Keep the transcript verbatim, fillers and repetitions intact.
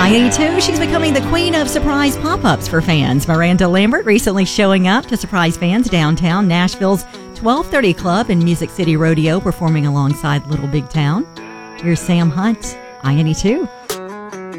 I eighty-two, she's becoming the queen of surprise pop-ups for fans. Miranda Lambert recently showing up to surprise fans downtown Nashville's twelve thirty Club in Music City Rodeo, performing alongside Little Big Town. Here's Sam Hunt, I eighty-two.